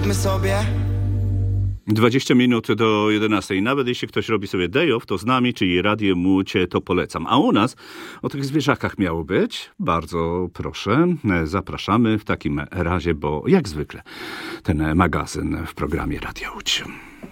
Powiedzmy sobie 20 minut do 11. Nawet jeśli ktoś robi sobie day off, to z nami, czyli Radiem Łódź, to polecam. A u nas o tych zwierzakach miało być. Bardzo proszę, zapraszamy w takim razie, bo jak zwykle ten magazyn w programie Radia Łódź.